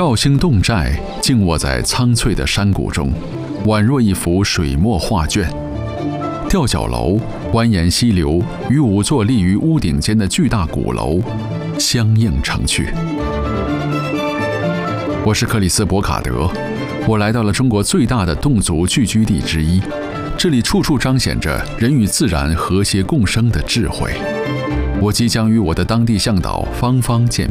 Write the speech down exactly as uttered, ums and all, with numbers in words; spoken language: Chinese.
绍兴侗寨静卧在苍翠的山谷中，宛若一幅水墨画卷。吊脚楼蜿蜒溪流与五座立于屋顶间的巨大鼓楼相映成趣。我是克里斯·博卡德，我来到了中国最大的侗族聚居地之一，这里处处彰显着人与自然和谐共生的智慧。我即将与我的当地向导芳芳见面。